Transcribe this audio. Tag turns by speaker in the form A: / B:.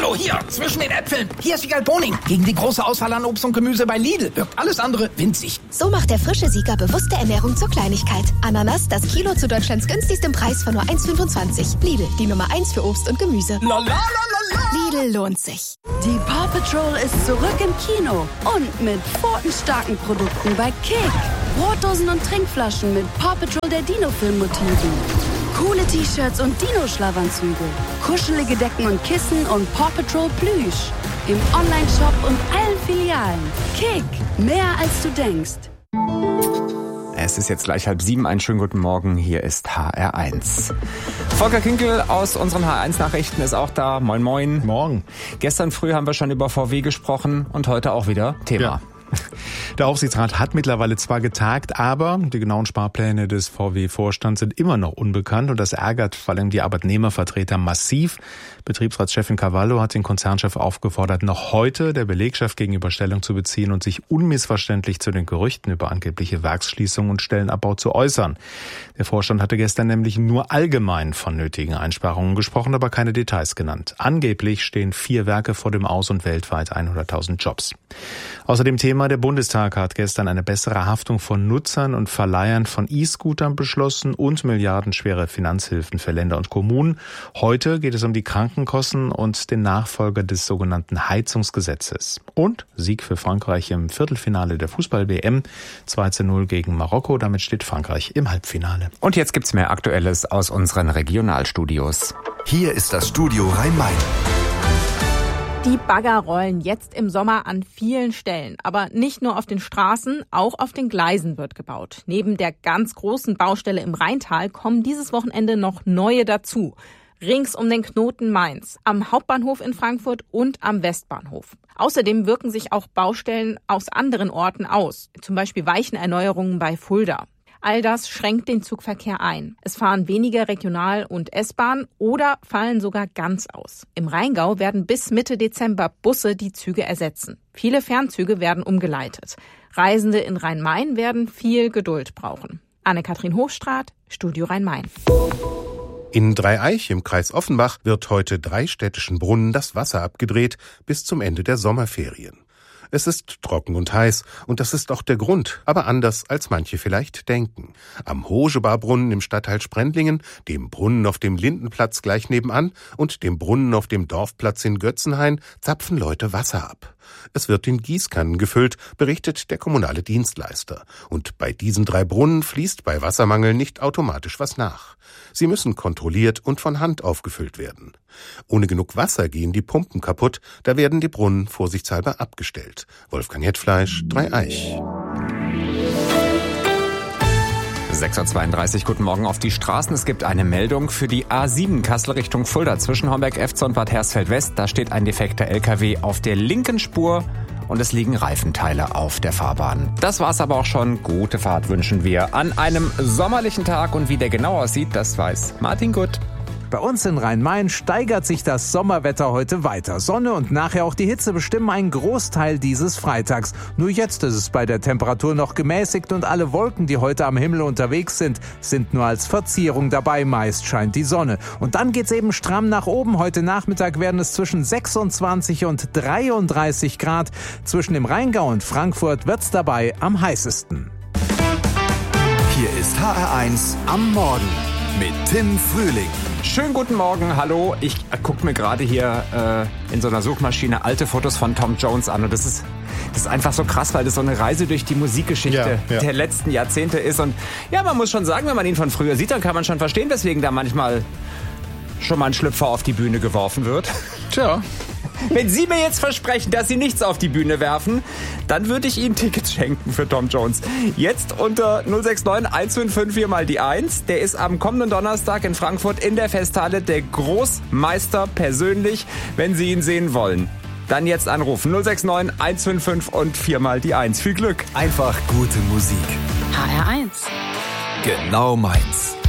A: Hallo, hier, zwischen den Äpfeln. Hier ist Wiegald Boning. Gegen die große Auswahl an Obst und Gemüse bei Lidl wirkt alles andere winzig.
B: So macht der frische Sieger bewusste Ernährung zur Kleinigkeit. Ananas, das Kilo zu Deutschlands günstigstem Preis von nur 1,25. Lidl, die Nummer 1 für Obst und Gemüse. Lidl lohnt sich.
C: Die Paw Patrol ist zurück im Kino und mit pfotenstarken Produkten bei Kick. Brotdosen und Trinkflaschen mit Paw Patrol der Dino-Film-Motiven. Coole T-Shirts und Dino-Schlafanzüge. Kuschelige Decken und Kissen und Paw Patrol Plüsch. Im Online-Shop und allen Filialen. Kick, mehr als du denkst.
D: Es ist jetzt gleich 6:30. Einen schönen guten Morgen. Hier ist HR1. Volker Kinkel aus unseren HR1-Nachrichten ist auch da. Moin, moin.
E: Morgen.
D: Gestern früh haben wir schon über VW gesprochen und heute auch wieder Thema.
E: Ja. Der Aufsichtsrat hat mittlerweile zwar getagt, aber die genauen Sparpläne des VW-Vorstands sind immer noch unbekannt und das ärgert vor allem die Arbeitnehmervertreter massiv. Betriebsratschefin Cavallo hat den Konzernchef aufgefordert, noch heute der Belegschaft gegenüber Stellung zu beziehen und sich unmissverständlich zu den Gerüchten über angebliche Werksschließungen und Stellenabbau zu äußern. Der Vorstand hatte gestern nämlich nur allgemein von nötigen Einsparungen gesprochen, aber keine Details genannt. Angeblich stehen 4 Werke vor dem Aus und weltweit 100.000 Jobs. Außerdem Thema: Der Bundestag hat gestern eine bessere Haftung von Nutzern und Verleihern von E-Scootern beschlossen und milliardenschwere Finanzhilfen für Länder und Kommunen. Heute geht es um die Krankenkosten und den Nachfolger des sogenannten Heizungsgesetzes. Und Sieg für Frankreich im Viertelfinale der Fußball-WM. 2:0 gegen Marokko. Damit steht Frankreich im Halbfinale.
D: Und jetzt gibt's mehr Aktuelles aus unseren Regionalstudios.
F: Hier ist das Studio Rhein-Main.
G: Die Bagger rollen jetzt im Sommer an vielen Stellen. Aber nicht nur auf den Straßen, auch auf den Gleisen wird gebaut. Neben der ganz großen Baustelle im Rheintal kommen dieses Wochenende noch neue dazu. Rings um den Knoten Mainz, am Hauptbahnhof in Frankfurt und am Westbahnhof. Außerdem wirken sich auch Baustellen aus anderen Orten aus, zum Beispiel Weichenerneuerungen bei Fulda. All das schränkt den Zugverkehr ein. Es fahren weniger Regional- und S-Bahn oder fallen sogar ganz aus. Im Rheingau werden bis Mitte Dezember Busse die Züge ersetzen. Viele Fernzüge werden umgeleitet. Reisende in Rhein-Main werden viel Geduld brauchen. Anne-Kathrin Hochstraat, Studio Rhein-Main.
H: In Dreieich im Kreis Offenbach wird heute 3 städtischen Brunnen das Wasser abgedreht bis zum Ende der Sommerferien. Es ist trocken und heiß und das ist auch der Grund, aber anders als manche vielleicht denken. Am Hogebar-Brunnen im Stadtteil Sprendlingen, dem Brunnen auf dem Lindenplatz gleich nebenan und dem Brunnen auf dem Dorfplatz in Götzenhain zapfen Leute Wasser ab. Es wird in Gießkannen gefüllt, berichtet der kommunale Dienstleister. Und bei diesen 3 Brunnen fließt bei Wassermangel nicht automatisch was nach. Sie müssen kontrolliert und von Hand aufgefüllt werden. Ohne genug Wasser gehen die Pumpen kaputt, da werden die Brunnen vorsichtshalber abgestellt. Wolfgang Hetfleisch, Dreieich.
D: 6:32 Uhr, guten Morgen auf die Straßen. Es gibt eine Meldung für die A7 Kassel Richtung Fulda zwischen Homberg-Efze und Bad Hersfeld-West. Da steht ein defekter LKW auf der linken Spur und es liegen Reifenteile auf der Fahrbahn. Das war's aber auch schon. Gute Fahrt wünschen wir an einem sommerlichen Tag und wie der genau aussieht, das weiß Martin Gutt.
I: Bei uns in Rhein-Main steigert sich das Sommerwetter heute weiter. Sonne und nachher auch die Hitze bestimmen einen Großteil dieses Freitags. Nur jetzt ist es bei der Temperatur noch gemäßigt und alle Wolken, die heute am Himmel unterwegs sind nur als Verzierung dabei. Meist scheint die Sonne. Und dann geht's eben stramm nach oben. Heute Nachmittag werden es zwischen 26 und 33 Grad. Zwischen dem Rheingau und Frankfurt wird's dabei am heißesten.
F: Hier ist HR1 am Morgen mit Tim Frühling.
D: Schönen guten Morgen, hallo. Ich gucke mir gerade hier in so einer Suchmaschine alte Fotos von Tom Jones an und das ist einfach so krass, weil das so eine Reise durch die Musikgeschichte der letzten Jahrzehnte ist. Und ja, man muss schon sagen, wenn man ihn von früher sieht, dann kann man schon verstehen, weswegen da manchmal schon mal ein Schlüpfer auf die Bühne geworfen wird.
E: Tja.
D: Wenn Sie mir jetzt versprechen, dass Sie nichts auf die Bühne werfen, dann würde ich Ihnen Tickets schenken für Tom Jones. Jetzt unter 069 155 4 mal die 1. Der ist am kommenden Donnerstag in Frankfurt in der Festhalle der Großmeister persönlich, wenn Sie ihn sehen wollen. Dann jetzt anrufen 069 155 und 4 mal die 1. Viel Glück.
F: Einfach gute Musik.
C: HR1.
F: Genau meins.